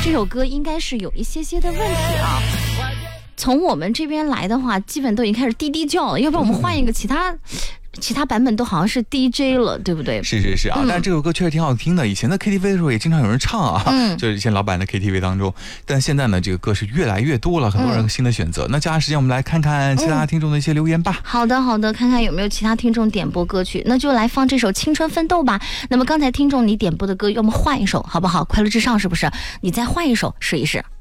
这首歌应该是有一些的问题啊。从我们这边来的话，基本都已经开始滴滴叫了，要不然我们换一个其他版本都好像是 DJ 了，对不对？ 是啊，但是这首歌确实挺好听的。以前的 KTV 的时候也经常有人唱啊，就是以前老板的 KTV 当中。但现在呢，这个歌是越来越多了，很多人新的选择。那接下来时间我们来看看其他听众的一些留言吧。 好的，看看有没有其他听众点播歌曲，那就来放这首《青春奋斗》吧。那么刚才听众你点播的歌，要么换一首好不好？快乐至上是不是？你再换一首试一试。